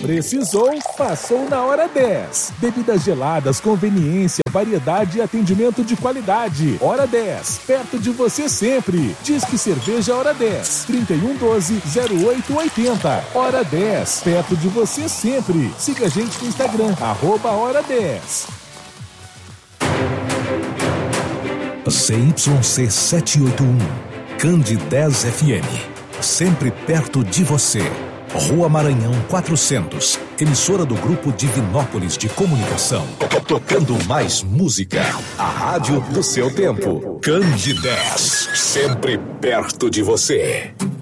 Precisou? Passou na Hora 10. Bebidas geladas, conveniência, variedade e atendimento de qualidade. Hora 10, perto de você sempre. Disque Cerveja Hora 10, 3112-0880. Hora 10, perto de você sempre. Siga a gente no Instagram, @Hora 10. CYC 781, Candidez FM, sempre perto de você. Rua Maranhão 400, emissora do Grupo Divinópolis de Comunicação. Tocando mais música, a rádio do seu tempo. Candidez, sempre perto de você.